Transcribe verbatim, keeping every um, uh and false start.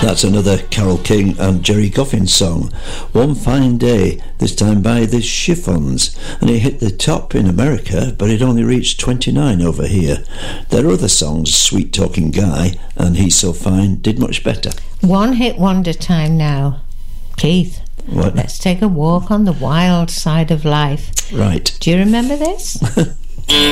That's another Carole King and Jerry Goffin song, One Fine Day, this time by the Chiffons, and it hit the top in America, but it only reached twenty-nine over here. Their other songs, Sweet Talking Guy and He's So Fine, did much better. One hit wonder time now. Keith, what? Let's take a walk on the wild side of life. Right. Do you remember this?